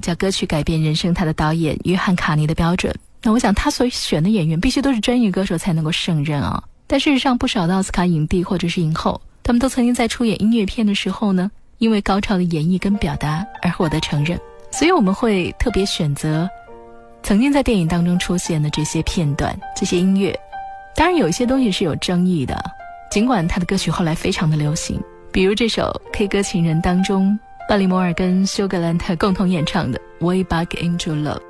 叫《歌曲改变人生》，他的导演约翰卡尼的标准。那我想他所选的演员必须都是专业歌手才能够胜任啊。但事实上不少的奥斯卡影帝或者是影后，他们都曾经在出演音乐片的时候呢，因为高超的演绎跟表达而获得承认。所以我们会特别选择曾经在电影当中出现的这些片段，这些音乐。当然有一些东西是有争议的，尽管他的歌曲后来非常的流行，比如这首《K 歌情人》当中，巴里摩尔跟休格兰特共同演唱的《Way Back Into Love》。